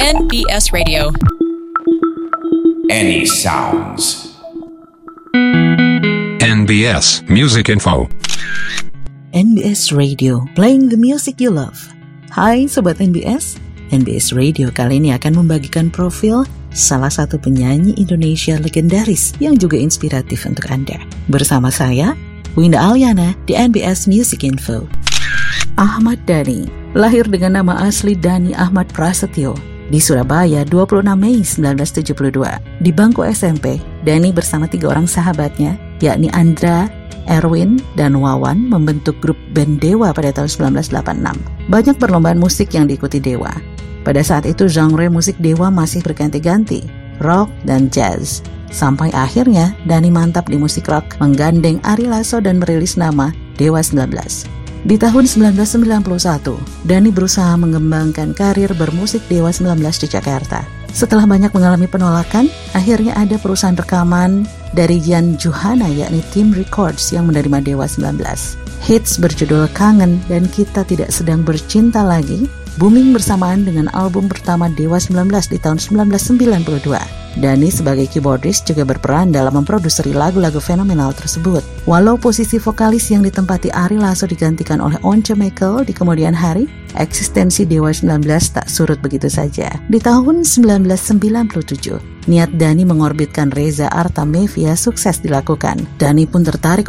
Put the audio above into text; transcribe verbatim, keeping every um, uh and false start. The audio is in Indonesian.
N B S Radio. Any sounds. N B S Music Info. N B S Radio, playing the music you love. Hai Sobat N B S, N B S Radio kali ini akan membagikan profil salah satu penyanyi Indonesia legendaris yang juga inspiratif untuk Anda. Bersama saya, Winda Aliana di N B S Music Info. Ahmad Dhani, lahir dengan nama asli Dhani Ahmad Prasetyo di Surabaya dua puluh enam Mei sembilan belas tujuh puluh dua. Di bangku S M P, Dhani bersama tiga orang sahabatnya, yakni Andra, Erwin, dan Wawan membentuk grup band Dewa pada tahun sembilan belas delapan puluh enam. Banyak perlombaan musik yang diikuti Dewa. Pada saat itu genre musik Dewa masih berganti-ganti, rock dan jazz. Sampai akhirnya Dhani mantap di musik rock, menggandeng Ari Lasso dan merilis nama Dewa sembilan belas. Di tahun sembilan belas sembilan puluh satu, Dhani berusaha mengembangkan karir bermusik Dewa sembilan belas di Jakarta. Setelah banyak mengalami penolakan, akhirnya ada perusahaan rekaman dari Jan Juhana yakni Tim Records yang menerima Dewa sembilan belas. Hits berjudul Kangen dan Kita Tidak Sedang Bercinta Lagi booming bersamaan dengan album pertama Dewa sembilan belas di tahun sembilan belas sembilan puluh dua. Dhani sebagai keyboardist juga berperan dalam memproduksi lagu-lagu fenomenal tersebut. Walau posisi vokalis yang ditempati Ari Lasso digantikan oleh Once Mekel di kemudian hari, eksistensi Dewa sembilan belas tak surut begitu saja. Di tahun sembilan belas sembilan puluh tujuh, niat Dhani mengorbitkan Reza Artamevia sukses dilakukan. Dhani pun tertarik